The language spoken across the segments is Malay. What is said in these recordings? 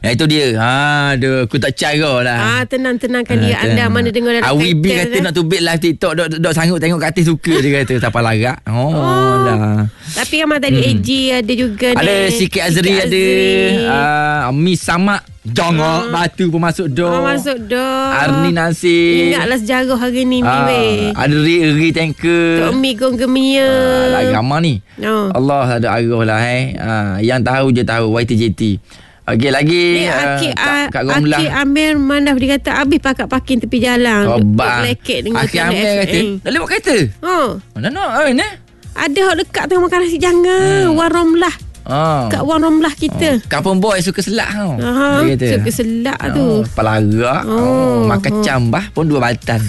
Itu dia. Aduh, aku tak cara lah. Tenang-tenangkan dia. Anda mana dengar dalam Wibi kata nak tubik live TikTok. Dok sanggup tengok kat atas suka dia kata. Tak apa larak. Lah. Tapi Amal tadi AG ada juga ni. Ada Sikit Azri ada. Miss Samak. Jongok batu pun masuk door. Masuk door. Arni Nasir. Ingatlah sejarah hari ni weh. Ada Ri Tanker. Tok Mi Gong Gemia. Lagi ramah ni. Allah ada arah lah yang tahu je tahu YTJT. Okey lagi Kak Gomlah. Akik Amir Mandaf dia kata habis pakat-pakin tepi jalan. Lekek dengan Akik Amir kata dah lewat kereta. Mana nak ada hak dekat tengah makan nasi jangan. Waromlah. Kat Waromlah kita. Kampung boy suka selak dia kata. Suka selak tu. Pelarak. Makan cambah pun 2 batang.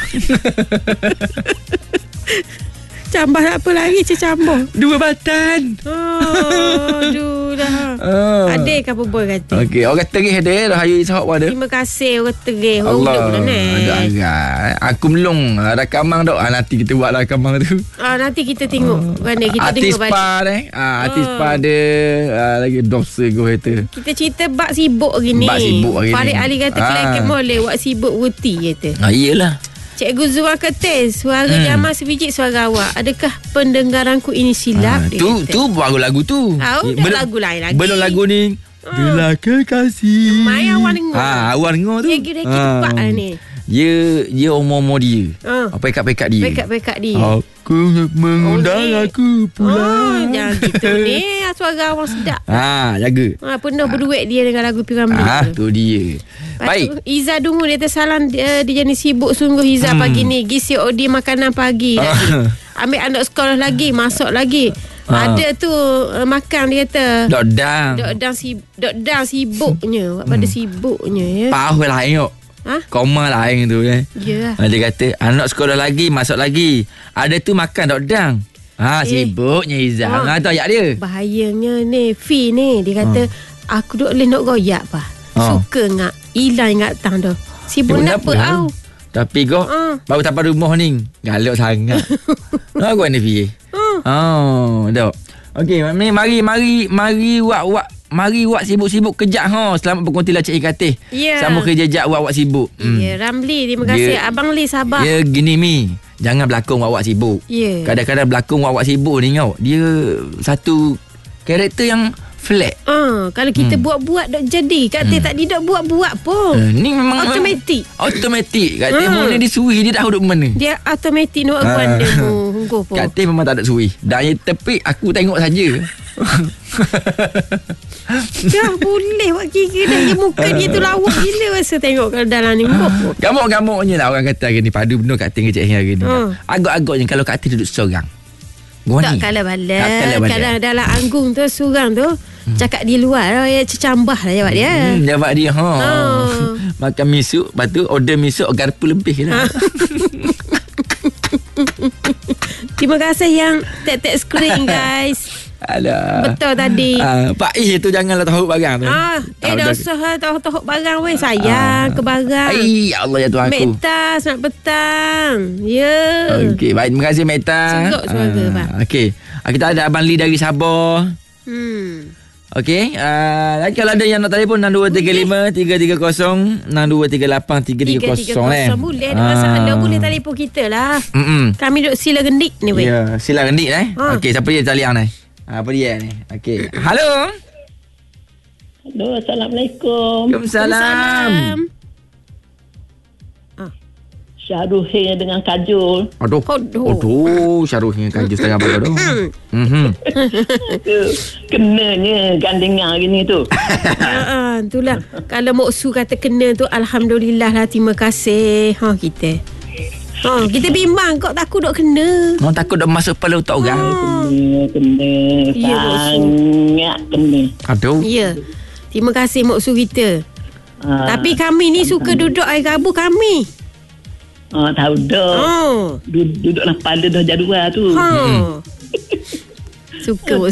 Cambah apa lagi cambah? 2 batang. Aduh dah. Ada Kampung boy kata. Okey, orang terih ada. Rahayu Ishak pun ada. Terima kasih orang terih. Allah. Ada agak. Aku melong rakaman dok. Nanti kita buat rakaman tu. Nanti kita tengok. Mana kita artis dengar balik. Artis pa ada. Lagi dosa go kata. Kita cerita bak sibuk hari ni. Bak sibuk hari ni. Farid Ali kata kelakar boleh buat sibuk ruti kata. Iyalah. Cikgu Zura Ketis, suara Jamal sebiji suara awak. Adakah pendengaranku ini silap? Tu baru lagu tu. Belum lagu lain lagi. Belum lagu ni. Bila kekasih. Mai awak dengar. Awak dengar tu. Regi-regi tepat lah ni. Dia umur dia. Pekat-pekat dia. Pekat-pekat dia. Aku mengundang aku pulang. Jangan gitu ni. Suara awak sedap. Jaga. Penuh berduet dia dengan lagu Piramli. Tu dia. Baik. Iza Dungu dia tersalam dia jenis sibuk sungguh Iza pagi ni. Gisi odi makanan pagi. Ambil anak sekolah lagi, masuk lagi. Ada tu makan dia kata. Dok dang sibuknya. Pada sibuknya ya. Pahal lah tengok. Koma lain tu Ya. Dia kata anak sekolah lagi, masuk lagi. Ada tu makan dok dang. Sibuknya Iza. Tahu ayat dia. Bahayanya ni Fi ni dia kata aku duk boleh nak goyak pa. Suka ngak hilang ingatan tu. Sibuk nak apa au? Tapi kau baru sampai rumah ni galak sangat. Nak gua ni Fi. Dok. Okey, mari wak sibuk-sibuk kejap Selamat berkontilah Cik Ikatih. Sama kerja jap wak sibuk. Ramli terima kasih. Abang Li sabar. Gini Mi, jangan berlakon wak sibuk. Kadang-kadang berlakon wak sibuk ni dia satu karakter yang flat. Kalau kita buat-buat dok jadi. Kata tak dok buat-buat pun. Ni memang automatik. Kata mula dia suri dia dah duduk mana. Dia automatik nak buat dia pun. Kata memang tak ada suri. Dan tapi aku tengok saja. Dah boleh buat kira dah. Muka dia tu lawak gila rasa tengok kalau dalam ni. Gamuk-gamuknya lah orang kata hari ni. Padu benar Kak Ting Cik hari ni. Agak-agaknya kalau Kak Ting duduk seorang. Tak kalah bala. Kalau dalam anggung tu seorang tu cakap di luar cecambah lah jawab dia. Jawab dia makan misuk. Lepas tu order misuk garpu lebih lah. Terima kasih yang tag screen guys. Alah. Betul tadi. Pak Ih tu janganlah tahu barang tu. Dah usah tahu barang weh. Sayang ke barang. Ya Allah ya Tuhan aku. Meta selamat petang. Ya. Okey, baik terima kasih Meta. Sengok suara bang. Okey. Kita ada Abang Lee dari Sabah. Okey, lagi kalau ada yang nak telefon 6235 330 6238 330 boleh ada masalah boleh telefon kita lah. Kami duduk sila gendik ni weh. Ya, sila gendik Okey, siapa dia talian ni? Apa dia ni? Okey. Halo. Assalamualaikum. Waalaikumsalam. Syaruhin dengan Kajol. Aduh, Syaruhin dengan Kajol setengah baru tu. Kenanya gandengan hari ni tu. Itulah. Kalau Moksu kata kena tu, alhamdulillah lah, terima kasih. Kita. Kita bimbang kok takut dok kena. Takut dok masuk kepala otak orang. Kena. Sangat kena. Aduh. Ya. Terima kasih Moksu kita. Tapi kami ni suka duduk air Rabu kami. Tahu dah. Duduklah pada dah jadual tu. Suka